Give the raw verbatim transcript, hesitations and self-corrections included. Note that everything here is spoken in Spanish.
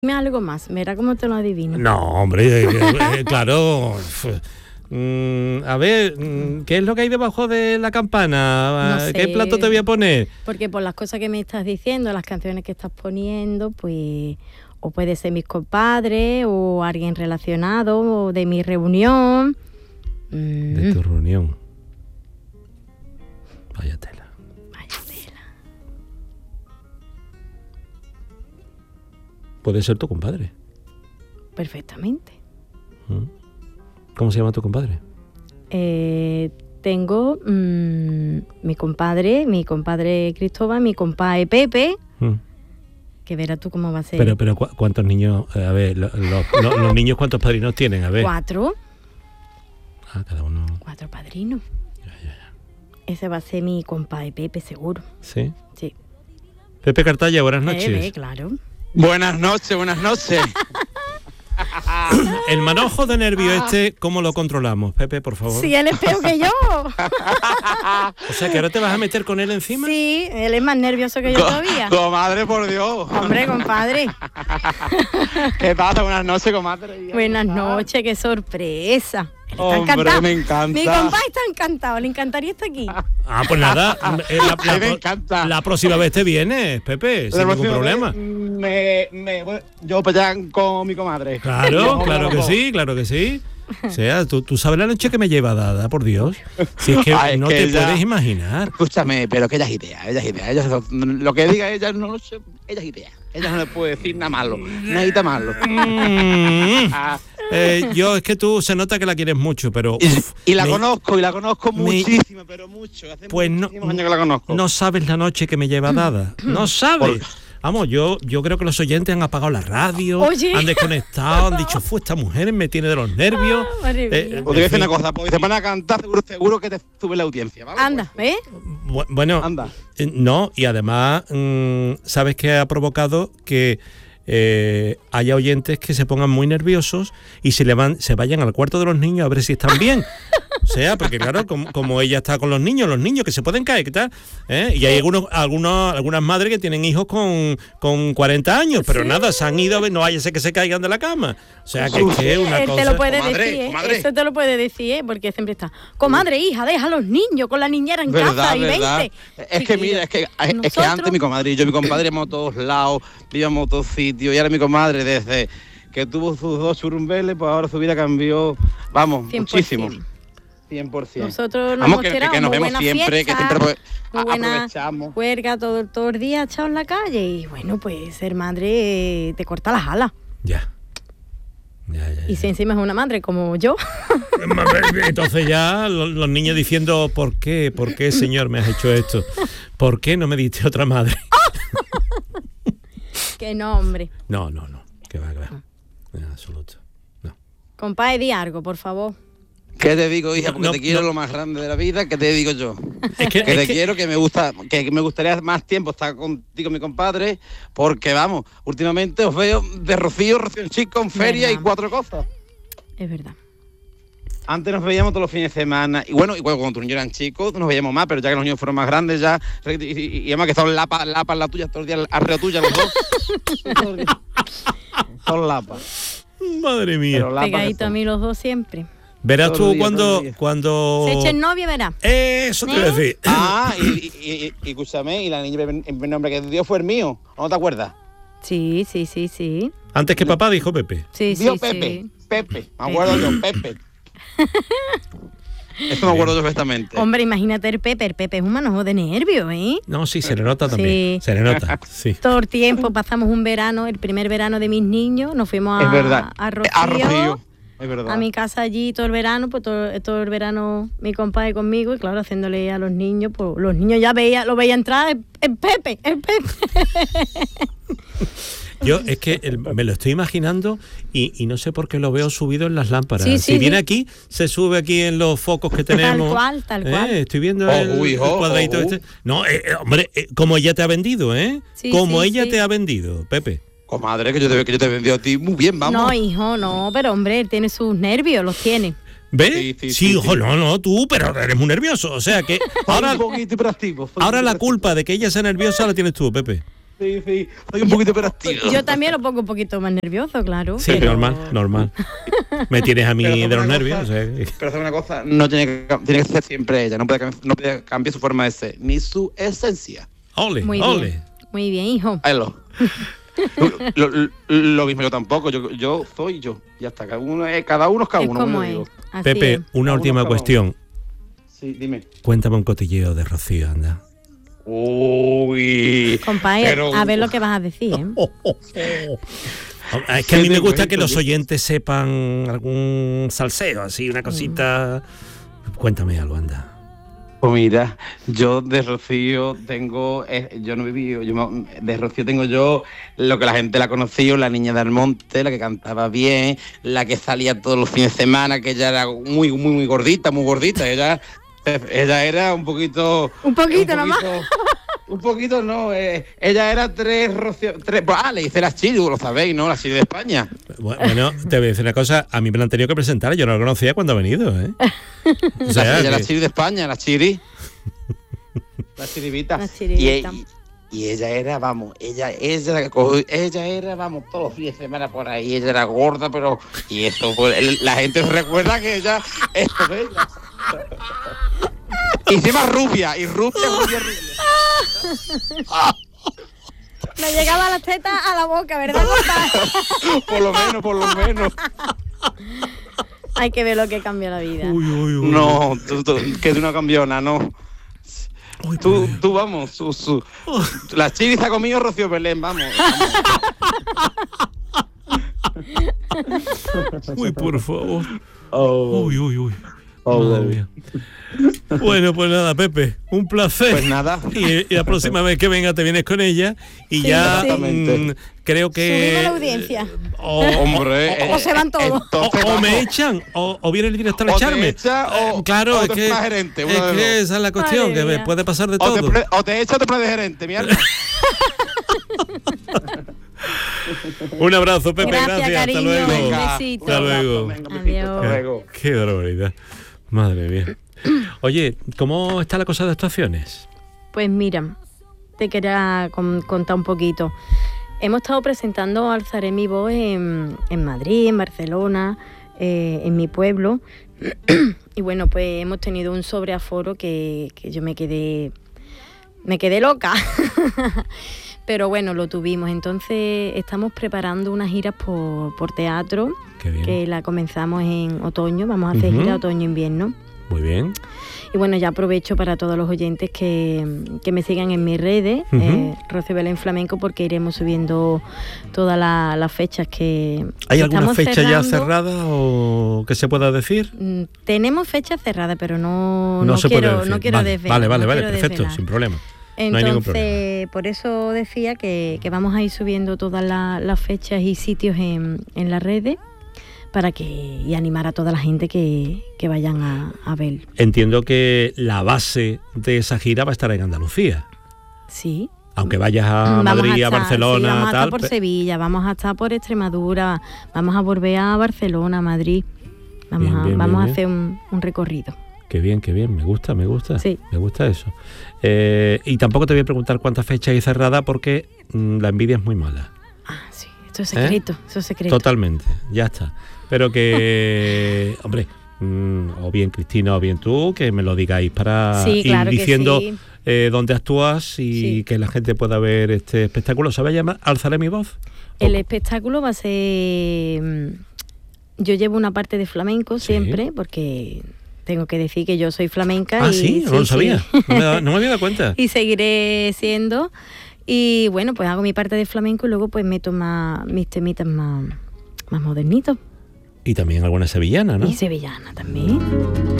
Dime algo más, verá cómo te lo adivino. No, hombre, eh, eh, claro. Mm, a ver, ¿qué es lo que hay debajo de la campana? No sé, ¿Qué plato te voy a poner? Porque por las cosas que me estás diciendo, las canciones que estás poniendo, pues o puede ser mis compadres o alguien relacionado o de mi reunión. Mm. De tu reunión. Vaya tela. Vaya tela. Puede ser tu compadre. Perfectamente. ¿Cómo se llama tu compadre? Eh, tengo mmm, mi compadre, mi compadre Cristóbal, mi compadre Pepe, mm. que verás tú cómo va a ser. Pero, pero ¿cu- ¿cuántos niños? Eh, a ver, lo, lo, lo, los niños ¿cuántos padrinos tienen? A ver. Cuatro. Ah, cada uno. Cuatro padrinos. Ya, ya, ya. Ese va a ser mi compadre Pepe, seguro. ¿Sí? Sí. Pepe Cartaya, buenas noches. Pepe, claro. Buenas noches, buenas noches. El manojo de nervio este, ¿cómo lo controlamos? Pepe, por favor. Sí, él es peor que yo. O sea, que ahora te vas a meter con él encima. Sí, él es más nervioso que yo todavía. Comadre, por Dios. Hombre, compadre. ¿Qué pasa? Buenas noches, comadre. Buenas noches, qué sorpresa. Él está Hombre, encantado. me encanta. Mi compadre está encantado, le encantaría estar aquí. Ah, pues nada, eh, la, la, Ay, me la, encanta. la próxima vez te vienes, Pepe, sin ningún problema. Me, me, bueno, yo pues ya con mi comadre. Claro, claro que sí, claro que sí. O sea, tú, tú sabes la noche que me lleva dada, por Dios. Si es que Ay, es no que te ella- puedes imaginar. Escúchame, pero que ella es idea, ella es idea. Ella, lo que diga ella, no lo sé, ella es idea. Ella no le puede decir nada malo, nada malo. Mm. Eh, yo, es que tú se nota que la quieres mucho, pero... Y, uf, y la me- conozco, y la conozco me- muchísimo, pero mucho. Hace Pues no, muchísimos años que la conozco. no sabes la noche que me lleva dada. No sabes. Vamos, yo, yo creo que los oyentes han apagado la radio, Oye. han desconectado, han dicho, fue esta mujer me tiene de los nervios. Ah, madre mía. Eh, Os voy a decir en una fin. cosa, porque se van a cantar, seguro, seguro que te sube la audiencia, ¿vale? Anda, ¿ves? Bu- Bueno, Anda. eh, no, y además, mm, ¿sabes qué ha provocado? Que eh, haya oyentes que se pongan muy nerviosos y se, le van, se vayan al cuarto de los niños a ver si están bien. O sea, porque claro, como, como ella está con los niños, los niños que se pueden caer, ¿qué tal? ¿Eh? Y hay algunos, algunos, algunas madres que tienen hijos con, con cuarenta años, pero Sí. nada, se han ido a ver, no vaya a ser que se caigan de la cama. O sea, que es que es una Él cosa... te lo puede Comadre, decir, ¿eh? comadre. Eso te lo puede decir, ¿eh? Porque siempre está, comadre, hija, deja a los niños con la niñera en casa ¿Verdad, y verdad? veinte. Es que Chiquillo, mira, es que, es que nosotros- antes mi comadre y yo, mi compadre íbamos a todos lados, íbamos a todos sitios, y ahora mi comadre desde que tuvo sus dos churumbeles, pues ahora su vida cambió, vamos, cien por ciento. muchísimo. cien por ciento. Nosotros nos Vamos, hemos que, que- tirado que nos muy vemos buena siempre, fiesta, que siempre pues, muy a- buena aprovechamos. huelga todo, todo el día echado en la calle y bueno, pues ser madre eh, te corta las alas. Ya. Ya, ya, Y ya. si encima es una madre como yo, Entonces ya los, los niños diciendo, ¿por qué? ¿Por qué, señor, me has hecho esto? ¿Por qué no me diste otra madre? que no, hombre. No, no, no. Que va, que va. En absoluto. No. Compadre, di algo, por favor. ¿Qué te digo, hija? Porque No, te quiero no. lo más grande de la vida, ¿qué te digo yo? Es que, Que es te que- quiero, que me gusta, que me gustaría más tiempo estar contigo, mi compadre, porque vamos, últimamente os veo de Rocío, Rocío Chico, en feria Verdad. y cuatro cosas. Es verdad. Antes nos veíamos todos los fines de semana, y bueno, y cuando, cuando tus niños eran chicos, nos veíamos más, pero ya que los niños fueron más grandes, ya, y, y- y además que son lapas, lapas la tuya, todo el día arreo tuya los dos. Son lapas. Madre mía. Pero lapas que Pegadito a son. mí los dos siempre. Verás todo tú el día, todo cuando... el día. cuando... Se echen novia, verá. Eso te voy a ¿Eh? decir. Ah, y, y, y, y escúchame, y la niña en primer nombre que dio fue el mío, ¿no te acuerdas? Sí, sí, sí, sí. Antes que papá dijo Pepe. Sí, Dio sí, Pepe, sí. Pepe, me acuerdo yo, Pepe. Eso me acuerdo yo perfectamente. Hombre, imagínate el Pepe. El Pepe es un manojo de nervios, ¿eh? No, sí, se le nota también. Sí. Se le nota, sí. Todo el tiempo pasamos un verano, el primer verano de mis niños, nos fuimos a, Es verdad. a Rocío, A Rocío, es verdad. a mi casa allí todo el verano, pues todo, todo el verano mi compadre conmigo y claro, haciéndole a los niños, pues los niños ya veía, lo veía entrar, el, el Pepe, el Pepe. Yo es que el- me lo estoy imaginando y, y no sé por qué lo veo subido en las lámparas. Sí, si sí, viene sí. aquí, se sube aquí en los focos que tenemos. cual, tal Eh, cual. Estoy viendo Oh, el, uy, el oh, cuadradito oh, este. No, eh, eh, hombre, eh, como ella te ha vendido, ¿eh? Sí, como sí, ella sí. te ha vendido, Pepe. Comadre, que yo te, que yo te vendí a ti muy bien, vamos. No, hijo, no, pero hombre, él tiene sus nervios, los tiene. ¿Ves? Sí, sí, Sí, sí, ojo, sí. no, no, tú, pero eres muy nervioso. O sea que ahora, un poquito hiperactivo. ahora la culpa de que ella sea nerviosa la tienes tú, Pepe. Sí, sí, soy un poquito hiperactivo. Yo también lo pongo un poquito más nervioso, claro. Sí, pero- normal, normal. Me tienes a mí Pero de hacemos los una nervios. cosa- o sea, que- Pero hacer una cosa, no tiene que, cam- tiene que ser siempre ella, no puede, cam- no puede cambiar su forma de ser, ni su esencia. Ole, Muy ole. bien. Muy bien, hijo. Hazlo. lo, lo, lo mismo yo tampoco, yo, yo soy yo. Ya está, cada uno es, cada uno es cada Es uno. como como es. digo. Así Pepe, es. una Cada última uno, cada cuestión. Sí, dime. Cuéntame un cotilleo de Rocío, anda. Uy. Compadre, pero- a ver lo que vas a decir, ¿eh? Oh, oh, oh. Es que a mí ¿Qué me te gusta que cuento? los oyentes sepan algún salseo, así, una cosita. Cuéntame algo, anda. Pues mira, yo de Rocío tengo, eh, yo no he vivido, yo me- de Rocío tengo yo lo que la gente la ha conocido, la niña del monte, la que cantaba bien, la que salía todos los fines de semana, que ella era muy, muy, muy gordita, muy gordita, ella, ella era un poquito... Un poquito un nomás. Un poquito no, eh, ella era tres Rocío, tres, pues, ah, le hice la Chiri, lo sabéis, ¿no? La Chiri de España. Bueno, te voy a decir una cosa, a mí me la han tenido que presentar, yo no la conocía cuando ha venido, ¿eh? O sea, ella, la que- Chiri de España, la Chiri. La Chirivita. La Chirivita. Y, y, y ella era, vamos, ella, ella, ella era, vamos, todos los fines de semana por ahí, ella era gorda, pero, y eso, pues, el- la gente recuerda que ella, esto es ella. Y encima rubia, y rubia, rubia, rubia. Me llegaba las tetas a la boca, ¿verdad, compadre? Por lo menos, por lo menos. Hay que ver lo que cambia la vida. Uy, uy, uy. No, tú, tú, que tú no cambiona, no. Uy, Tú, por Dios. tú vamos, su, su. La Chiri está conmigo, Rocío Belén, vamos. Uy, por favor. Oh, Uy, uy, uy. oh, Madre oh. mía. Bueno, pues nada, Pepe, un placer. Pues nada. Y, y la próxima vez que venga te vienes con ella y Sí, ya sí. Exactamente. mm, creo que... Subimos la audiencia. O, Hombre, o se van todos. o- entonces o me vamos. echan, o, o viene el director a O te echarme. echa o- Eh, claro, o es te que, pones gerente, uno es de que dos. esa es la cuestión, Madre que me mía. puede pasar de O te, todo. pre- o te echa o te pones de gerente, mi alma. Un abrazo, Pepe, Gracias, gracias. cariño. Hasta luego. Un Venga, besito. Hasta un abrazo, luego. venga, un besito, Adiós. hasta luego. Qué barbaridad. Madre mía. Oye, ¿cómo está la cosa de actuaciones? Pues mira, te quería con- contar un poquito. Hemos estado presentando Alzaré mi voz en, en Madrid, en Barcelona, eh, en mi pueblo. Y bueno, pues hemos tenido un sobreaforo que, que yo me quedé, me quedé loca. Pero bueno, lo tuvimos. Entonces estamos preparando unas giras por, por teatro, Qué bien. que la comenzamos en otoño. Vamos a hacer Ujú. gira otoño-invierno. Muy bien. Y bueno, ya aprovecho para todos los oyentes que, que me sigan en mis redes, Ujú. eh, Rocío Belén Flamenco, porque iremos subiendo todas la- las fechas que ¿Hay que alguna estamos fecha ya cerrando. cerrada o que se pueda decir? Mm, Tenemos fechas cerradas, pero no, No, no se quiero, puede decir. no quiero vale, desvelar. Vale, vale, no vale, quiero perfecto, desvelar. sin problema. No hay ningún Entonces, por eso decía que, que vamos a ir subiendo todas la- las fechas y sitios en, en las redes para que y animar a toda la gente que, que vayan a, a ver. Entiendo que la base de esa gira va a estar en Andalucía. Sí. Aunque vayas a Vamos Madrid, a, estar- Barcelona, sí, vamos a tal. estar por pe- Sevilla, vamos a estar por Extremadura, vamos a volver a Barcelona, a Madrid. Vamos, Bien, a, bien, vamos bien, a bien. hacer un, un recorrido. Qué bien, qué bien, me gusta, me gusta. Sí. Me gusta eso. Eh, y tampoco te voy a preguntar cuántas fechas hay cerradas porque mm, la envidia es muy mala. Ah, sí, esto es ¿Eh? secreto, eso es secreto. Totalmente, ya está. Pero que, hombre, mm, o bien Cristina o bien tú, que me lo digáis para Sí, ir claro que diciendo sí. eh, dónde actúas y Sí. que la gente pueda ver este espectáculo. ¿Se va a llamar Alzaré mi voz? El O- espectáculo va a ser... mm, Yo llevo una parte de flamenco Sí. siempre, porque tengo que decir que yo soy flamenca. Ah, y, sí, no lo sabía. sí. No, me da- no me había dado cuenta. Y seguiré siendo. Y bueno, pues hago mi parte de flamenco y luego pues meto más, mis temitas más, más modernitos. Y también alguna sevillana, ¿no? Y sevillana también.